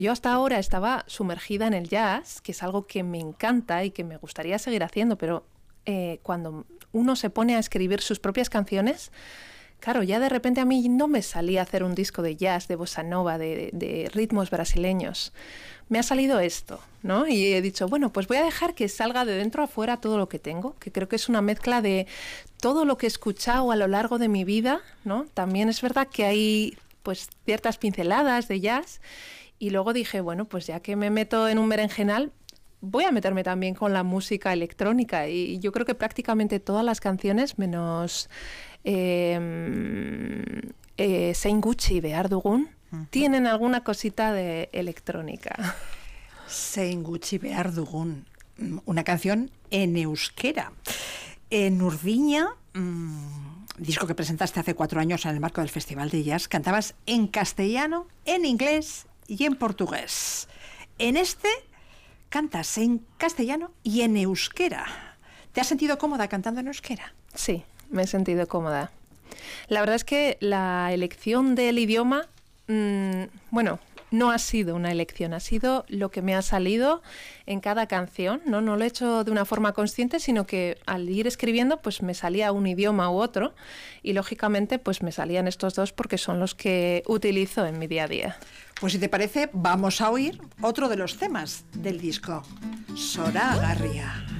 Yo hasta ahora estaba sumergida en el jazz, que es algo que me encanta y que me gustaría seguir haciendo, pero cuando uno se pone a escribir sus propias canciones, claro, ya de repente a mí no me salía hacer un disco de jazz, de bossa nova, de ritmos brasileños. Me ha salido esto, ¿no? Y he dicho, bueno, pues voy a dejar que salga de dentro a fuera todo lo que tengo, que creo que es una mezcla de todo lo que he escuchado a lo largo de mi vida, ¿no? También es verdad que hay pues ciertas pinceladas de jazz. Y luego dije, bueno, pues ya que me meto en un berenjenal, voy a meterme también con la música electrónica. Y yo creo que prácticamente todas las canciones, menos Sein Gucci de Ardugun, tienen alguna cosita de electrónica. Sein Gucci Behar Dugun, una canción en euskera. En Urdiña, disco que presentaste hace 4 años en el marco del Festival de Jazz, cantabas en castellano, en inglés y en portugués. En este cantas en castellano y en euskera. ¿Te has sentido cómoda cantando en euskera? Sí, me he sentido cómoda. La verdad es que la elección del idioma, bueno, no ha sido una elección, ha sido lo que me ha salido en cada canción, ¿no? No lo he hecho de una forma consciente, sino que al ir escribiendo pues me salía un idioma u otro y lógicamente pues me salían estos dos porque son los que utilizo en mi día a día. Pues si te parece, vamos a oír otro de los temas del disco, Zoragarria.